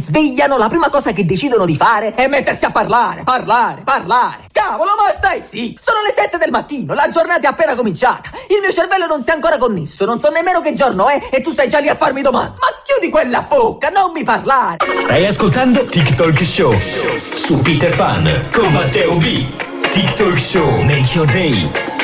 svegliano, la prima cosa che decidono di fare è mettersi a parlare. Cavolo, ma stai zitto! Sono le 7 del mattino, la giornata è appena cominciata. Il mio cervello non si è ancora connesso, non so nemmeno che giorno è e tu stai già lì a farmi domande. Ma chiudi quella bocca, non mi parlare! Stai ascoltando TikTok Show su Peter Pan con Matteo B. TikTok Show, make your day.